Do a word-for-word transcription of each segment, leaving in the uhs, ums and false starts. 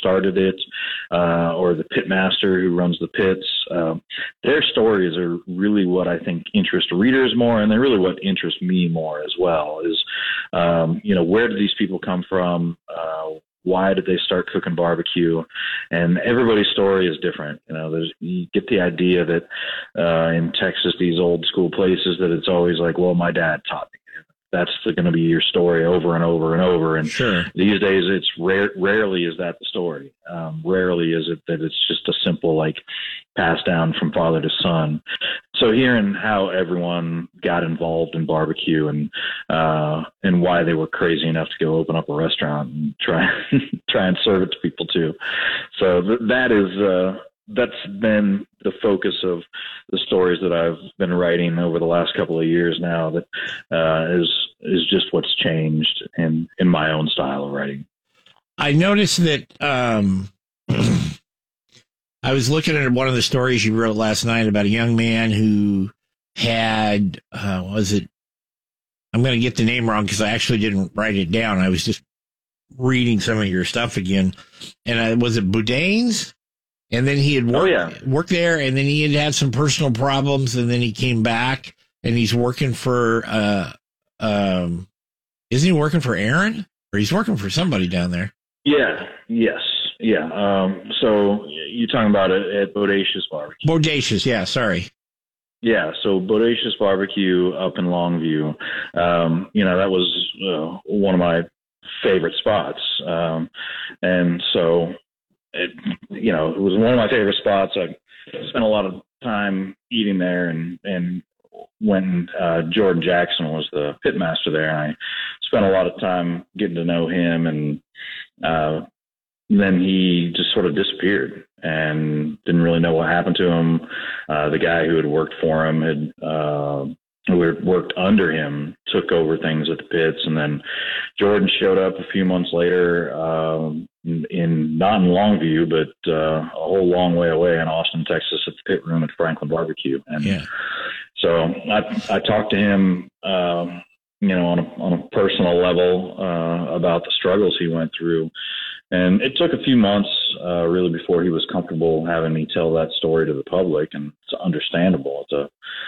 started it, uh, or the pit master who runs the pits. Uh, their stories are really what I think interest readers more, and they're really what interest me more as well. Is um, you know, where did these people come from? Uh, Why did they start cooking barbecue? And everybody's story is different. You know, there's, you get the idea that uh, in Texas, these old school places, that it's always like, well, my dad taught me. That's going to be your story over and over and over. And sure. These days, it's rare. Rarely is that the story. Um, rarely is it that it's just a simple like passed down from father to son. So hearing how everyone got involved in barbecue and uh, and why they were crazy enough to go open up a restaurant and try try and serve it to people too. So th- that is. Uh, That's been the focus of the stories that I've been writing over the last couple of years now. That uh, is is just what's changed in, in my own style of writing. I noticed that um, I was looking at one of the stories you wrote last night about a young man who had, uh, was it, I'm going to get the name wrong because I actually didn't write it down. I was just reading some of your stuff again. And I, was it Boudin's? And then he had worked, oh, yeah. worked there, and then he had had some personal problems, and then he came back, and he's working for, uh, um, isn't he working for Aaron? Or he's working for somebody down there? Yeah, yes, yeah. Um, so you're talking about it at Bodacious Barbecue. Bodacious, yeah, sorry. Yeah, so Bodacious Barbecue up in Longview, um, you know, that was uh, one of my favorite spots. Um, and so... It, you know, it was one of my favorite spots. I spent a lot of time eating there, and, and when uh, Jordan Jackson was the pitmaster there, I spent a lot of time getting to know him, and uh, then he just sort of disappeared and didn't really know what happened to him. Uh, the guy who had worked for him had uh, who had worked under him took over things at the pits, and then Jordan showed up a few months later. Um, In, in not in Longview, but uh, a whole long way away in Austin, Texas, at the pit room at Franklin Barbecue. And yeah. so I, I talked to him, um, you know, on a, on a personal level uh, about the struggles he went through. And it took a few months uh, really before he was comfortable having me tell that story to the public. And it's understandable. It's a,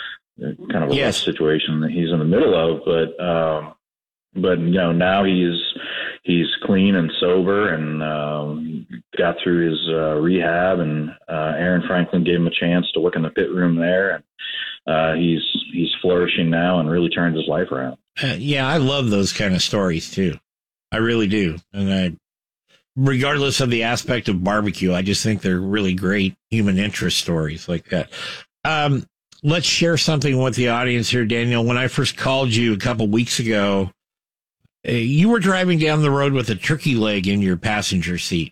a kind of a yes. rough situation that he's in the middle of, but um, but you know, now he's he's clean and sober, and um, got through his uh, rehab, and uh, Aaron Franklin gave him a chance to work in the pit room there, and uh, he's he's flourishing now and really turned his life around. Uh, yeah, I love those kind of stories too. I really do, and I, regardless of the aspect of barbecue, I just think they're really great human interest stories like that. Um, let's share something with the audience here, Daniel. When I first called you a couple weeks ago, you were driving down the road with a turkey leg in your passenger seat.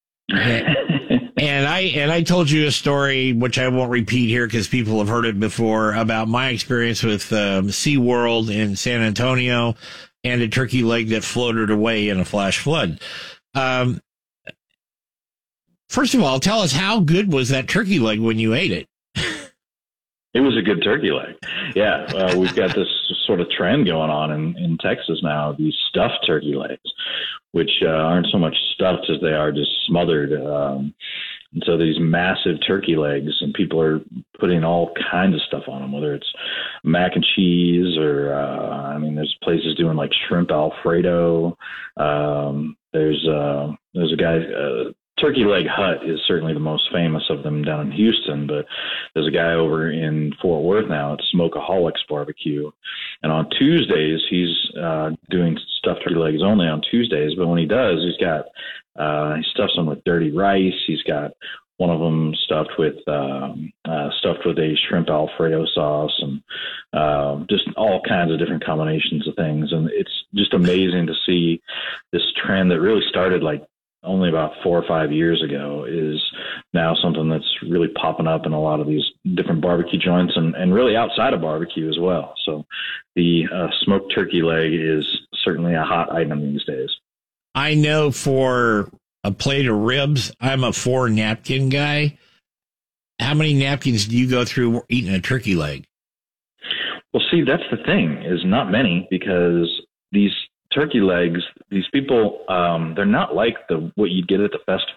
and I and I told you a story, which I won't repeat here because people have heard it before, about my experience with um, SeaWorld in San Antonio and a turkey leg that floated away in a flash flood. Um, first of all, tell us, how good was that turkey leg when you ate it? It was a good turkey leg. Yeah, uh, we've got this sort of trend going on in, in Texas now, these stuffed turkey legs, which uh, aren't so much stuffed as they are just smothered. Um, and so these massive turkey legs, and people are putting all kinds of stuff on them, whether it's mac and cheese or, uh, I mean, there's places doing like shrimp Alfredo. Um, there's, uh, there's a guy, uh, Turkey Leg Hut is certainly the most famous of them down in Houston, but there's a guy over in Fort Worth now at Smokeaholics Barbecue. And on Tuesdays, he's uh, doing stuffed turkey legs only on Tuesdays. But when he does, he's got, uh, he stuffs them with dirty rice. He's got one of them stuffed with, um, uh, stuffed with a shrimp Alfredo sauce, and uh, just all kinds of different combinations of things. And it's just amazing to see this trend that really started like only about four or five years ago is now something that's really popping up in a lot of these different barbecue joints, and, and really outside of barbecue as well. So the uh, smoked turkey leg is certainly a hot item these days. I know for a plate of ribs, I'm a four napkin guy. How many napkins do you go through eating a turkey leg? Well, see, that's the thing, is not many, because these turkey legs, these people, um, they're not like the what you'd get at the fast